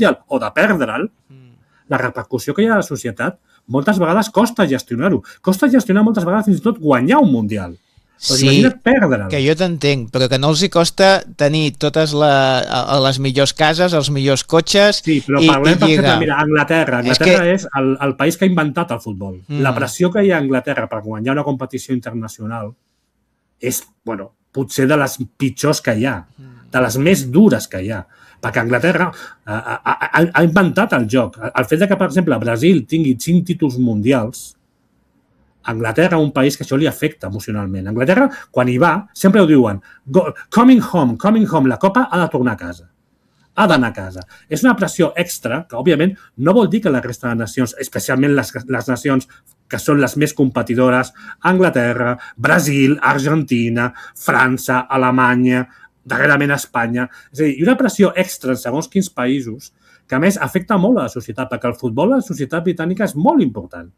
Mundial o de perdre'l, la repercussió que hi ha a la societat moltes vegades costa gestionar-ho. Costa gestionar moltes vegades fins i tot guanyar un Mundial. Però Sí, imagina't perdre'l. que jo t'entenc, però que no els hi costa tenir totes les millors cases, els millors cotxes Sí, però i parlem, per exemple, lligar. mira, Anglaterra és el país que ha inventat el futbol. La pressió que hi ha a Anglaterra per guanyar una competició internacional és, bueno, potser de les pitjors que hi ha, de les més dures que hi ha. Perquè Anglaterra ha inventat el joc. El fet que, per exemple, Brasil tingui 5 títols mundials, Anglaterra, un país que això li afecta emocionalment. Anglaterra, quan hi va, sempre ho diuen, coming home, la Copa ha de tornar a casa. Ha d'anar a casa. És una pressió extra que, òbviament, no vol dir que la resta de nacions, especialment les nacions que són les més competidores, Anglaterra, Brasil, Argentina, França, Alemanya, darrerament Espanya. És a dir, hi ha una pressió extra en segons quins països que, a més, afecta molt a la societat, perquè el futbol a la societat britànica és molt important.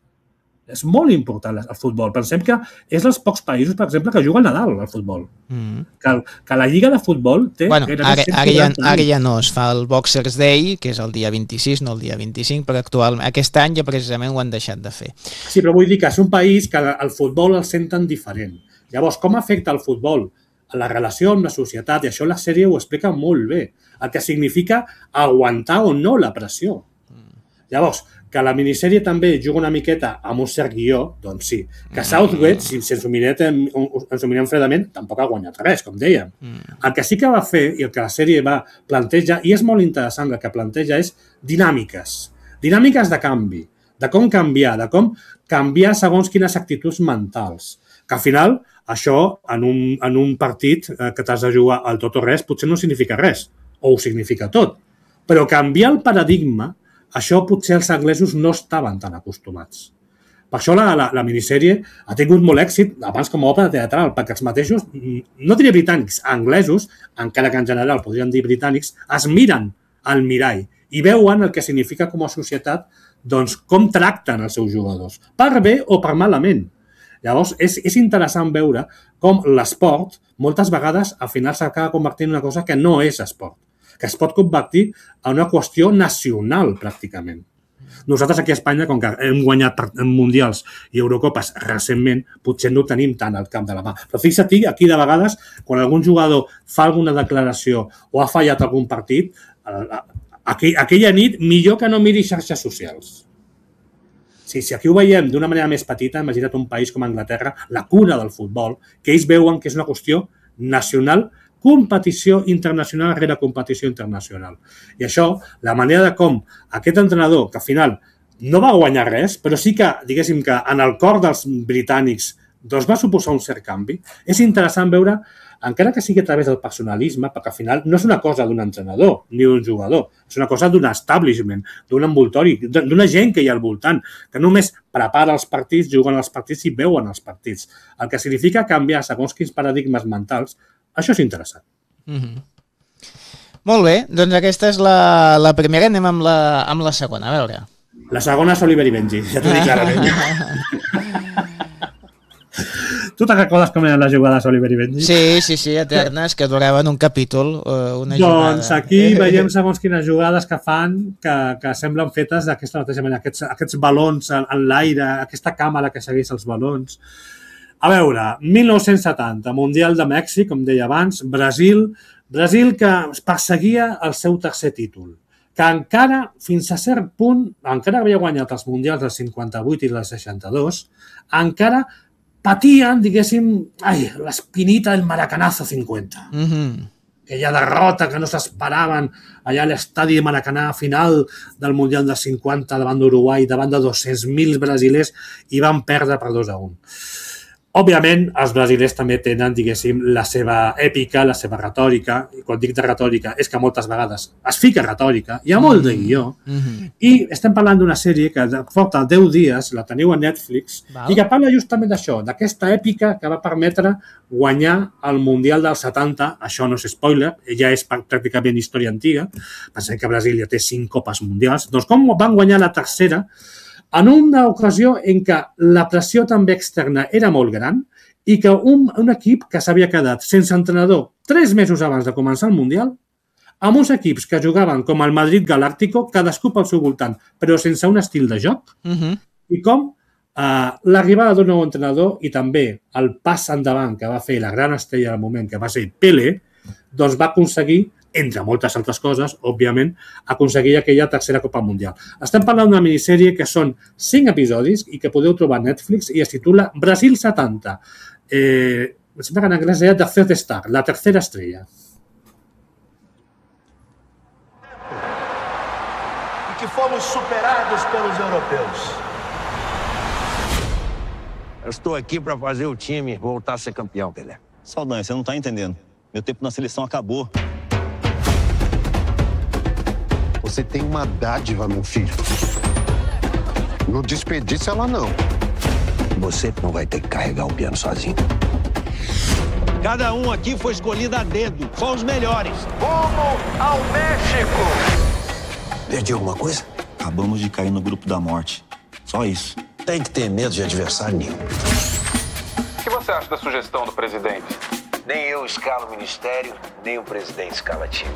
És molt important el futbol. Pensem que és dels pocs països, per exemple, que juga al Nadal, al futbol. Que la lliga de futbol té... Bueno, ara ja no es fa el Boxers Day, que és el dia 26, no el dia 25, perquè actualment aquest any ja precisament ho han deixat de fer. Sí, però vull dir que és un país que el futbol el senten diferent. Llavors, com afecta el futbol a la relació amb la societat? I això la sèrie ho explica molt bé. El que significa aguantar o no la pressió. Llavors, que la minissèrie també juga una miqueta amb un cert guió, doncs sí. Que Southgate, si ens ho mirem fredament, tampoc ha guanyat res, com dèiem. El que sí que va fer, i el que la sèrie va plantejar, i és molt interessant el que planteja, és dinàmiques. Dinàmiques de canvi, de com canviar, de com canviar segons quines actituds mentals. Que al final, això, en un partit que t'has de jugar al tot o res, potser no significa res, o ho significa tot. Però canviar el paradigma, això potser els anglesos no estaven tan acostumats. Per això la minissèrie ha tingut molt èxit abans com a òpera teatral, perquè els mateixos, no diré britànics, anglesos, encara que en general podrien dir britànics, es miren al mirall i veuen el que significa com a societat doncs, com tracten els seus jugadors, per bé o per malament. Llavors, és interessant veure com l'esport moltes vegades al final s'acaba convertint en una cosa que no és esport, que es pot convertir en una qüestió nacional, pràcticament. Nosaltres aquí a Espanya, com que hem guanyat mundials i Eurocopes recentment, potser no ho tenim tant al cap de la mà. Però fixa't, aquí de vegades, quan algun jugador fa alguna declaració o ha fallat algun partit, aquella nit millor que no miri xarxes socials. Si aquí ho veiem d'una manera més petita, imagina't un país com Anglaterra, la cuna del futbol, que ells veuen que és una qüestió nacional, competició internacional rere competició internacional. I això, la manera de com aquest entrenador, que al final no va guanyar res, però sí que, diguéssim que en el cor dels britànics doncs va suposar un cert canvi, és interessant veure, encara que sigui a través del personalisme, perquè al final no és una cosa d'un entrenador ni d'un jugador, és una cosa d'un establishment, d'un envoltori, d'una gent que hi ha al voltant, que només prepara els partits, juguen els partits i veuen els partits. El que significa canviar segons quins paradigmes mentals. Això és interessant. Molt bé, doncs aquesta és la primera, anem amb la segona, a veure. La segona és Oliver i Benji, ja t'ho dic clarament. Tu te'n recordes com eren les jugades Oliver i Benji? Sí, eternes, que duraven un capítol, una jugada. Doncs aquí veiem segons quines jugades que fan que semblen fetes d'aquesta mateixa manera, aquests balons en l'aire, aquesta càmera que segueix els balons. A veure, 1970, Mundial de Mèxic, com deia abans, Brasil que perseguia el seu tercer títol, que encara, fins a cert punt, encara havia guanyat els Mundials del 58 i del 62, encara patien, diguéssim, l'espinita del Maracanazo 50. Aquella derrota que no s'esperaven allà a l'estadi de Maracanà final del Mundial del 50 davant d'Uruguai, davant de 200.000 brasilers, i van perdre per 2-1. Òbviament, els brasilers també tenen, diguéssim, la seva èpica, la seva retòrica, i quan dic de retòrica és que moltes vegades es fica retòrica, hi ha molt de guió, i estem parlant d'una sèrie que porta 10 dies, la teniu a Netflix, i que parla justament d'això, d'aquesta èpica que va permetre guanyar el Mundial del 70, això no és spoiler, ja és pràcticament història antiga, pensem que Brasil ja té 5 copes mundials, doncs com van guanyar la tercera, en una ocasió en què la pressió també externa era molt gran i que un equip que s'havia quedat sense entrenador 3 mesos abans de començar el Mundial amb uns equips que jugaven com el Madrid Galáctico, cadascú pel seu voltant, però sense un estil de joc, i com l'arribada d'un nou entrenador i també el pas endavant que va fer la gran estrella del moment, que va ser Pelé, doncs va aconseguir, entre moltes altres coses, òbviament, aconseguir aquella tercera Copa Mundial. Estem parlant d'una minissèrie que són 5 episodis i que podeu trobar a Netflix i es titula Brasil 70. Em sembla que en anglès deia The Third Star, la tercera estrella. E que fomos superados pelos europeus. Eu estou aqui para fazer o time voltar a ser campeão, Pelé. Saldanha, você não tá entendendo. Meu tempo na seleção acabou. Você tem uma dádiva, meu filho. Não desperdiça ela, não. Você não vai ter que carregar o piano sozinho. Cada um aqui foi escolhido a dedo. Só os melhores. Rumo ao México. Perdi alguma coisa? Acabamos de cair no grupo da morte. Só isso. Tem que ter medo de adversário nenhum. O que você acha da sugestão do presidente? Nem eu escalo ministério, nem o presidente escala time.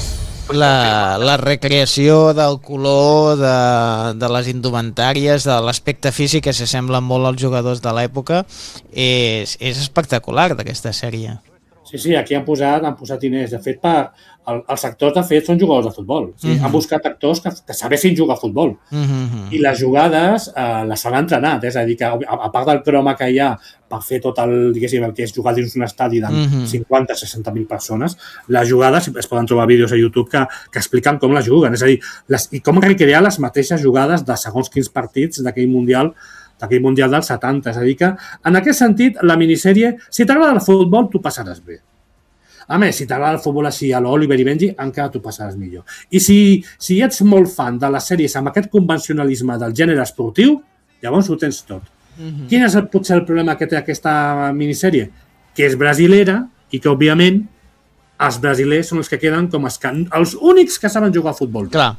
La recreació del color, de les indumentàries, de l'aspecte físic que s'assemblen molt als jugadors de l'època, és espectacular d'aquesta sèrie. Sí, aquí han posat diners. De fet, els actors, de fet, són jugadors de futbol. Han buscat actors que sabessin jugar a futbol. I les jugades les han entrenat. És a dir, que a part del croma que hi ha per fer tot el que és jugar dins un estadi de 50-60.000 persones, les jugades, es poden trobar vídeos a YouTube que expliquen com les juguen. És a dir, i com recrear les mateixes jugades de segons quins partits d'aquell Mundial del 70. És a dir que, en aquest sentit, la minissèrie, si t'agrada el futbol, tu passaràs bé. A més, si t'agrada el futbol així, a l'Oliver i Benji, encara tu passaràs millor. I si ets molt fan de les sèries amb aquest convencionalisme del gènere esportiu, llavors ho tens tot. Quin és potser el problema que té aquesta minissèrie? Que és brasilera i que, òbviament, els brasilers són els que queden com els únics que saben jugar a futbol. Clar.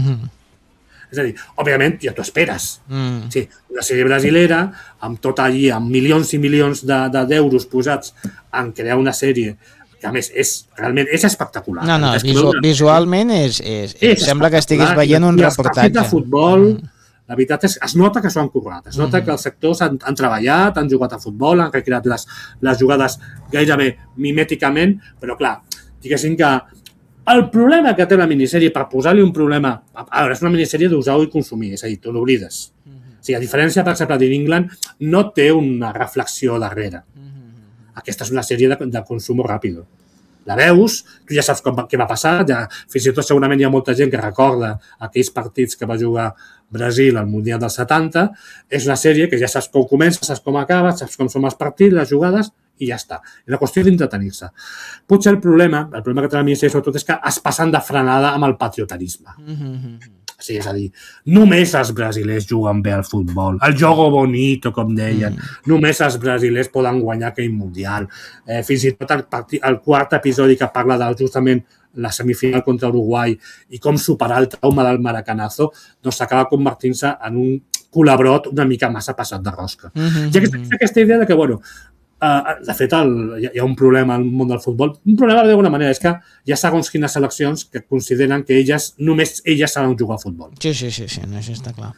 És a dir, òbviament, ja t'ho esperes. Sí, una sèrie brasilera, amb tot allí, amb milions i milions d'euros posats en crear una sèrie que, a més, realment és espectacular. No, visualment sembla que estiguis veient un reportatge. I el partit de futbol, la veritat és, es nota que s'ho han currat. Es nota que els sectors han treballat, han jugat a futbol, han recreat les jugades gairebé mimèticament, però clar, diguéssim que el problema que té la minissèrie, per posar-li un problema... A veure, és una minissèrie d'usar i consumir, és a dir, tu l'oblides. O sigui, a diferència, per exemple, d'England, no té una reflexió darrere. Aquesta és una sèrie de consum ràpid. La veus, tu ja saps què va passar, fins i tot segurament hi ha molta gent que recorda aquells partits que va jugar Brasil al Mundial del 70. És una sèrie que ja saps com comença, saps com acaba, saps com són els partits, les jugades, i ja està. És una qüestió d'entretenir-se. Potser el problema que té la minissèrie sobretot és que es passen de frenada amb el patriotarisme. Sí, és a dir, només els brasilers juguen bé al futbol. El jogo bonito, com deien. Només els brasilers poden guanyar aquell Mundial. Fins i tot el quart episodi que parla justament la semifinal contra Uruguai i com superar el trauma del maracanazo, doncs s'acaba convertint-se en un culabrot una mica massa passat de rosca. I aquesta idea de que, bueno, de fet, hi ha un problema al món del futbol. Un problema, d'alguna manera, és que hi ha segons quines seleccions que consideren que només elles saben jugar a futbol. Sí, no, això està clar.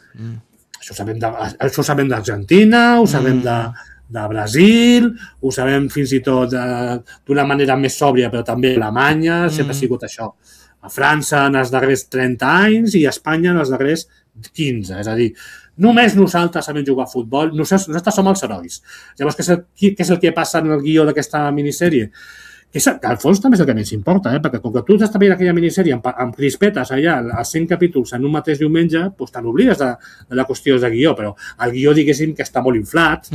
Això ho sabem d'Argentina, ho sabem de Brasil, ho sabem fins i tot d'una manera més sòbria, però també Alemanya, sempre ha sigut això. A França en els darrers 30 anys i a Espanya en els darrers 15. És a dir, només nosaltres sabem jugar a futbol, nosaltres som els herois. Llavors, què és el que passa en el guió d'aquesta minissèrie? Que al fons també és el que més importa, perquè com que tu estàs veient aquella minissèrie amb crispetes allà, els 100 capítols en un mateix diumenge, doncs te n'oblides de la qüestió de guió, però el guió, diguéssim, que està molt inflat.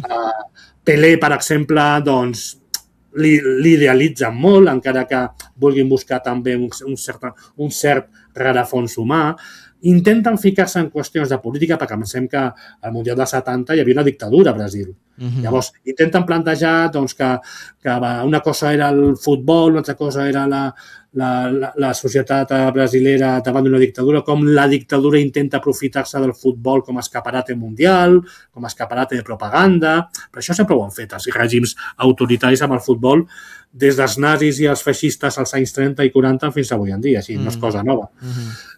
Pelé, per exemple, doncs, l'idealitzen molt, encara que vulguin buscar també un cert rerefons humà. intenten ficar-se en qüestions de política, perquè pensem que al Mundial del 70 hi havia una dictadura a Brasil. Llavors, intenten plantejar doncs, que una cosa era el futbol, una altra cosa era la societat brasilera davant d'una dictadura, com la dictadura intenta aprofitar-se del futbol com a escaparate mundial, com a escaparate de propaganda. Per això sempre ho han fet els règims autoritaris amb el futbol, des dels nazis i els feixistes als anys 30 i 40 fins avui en dia, així no és cosa nova.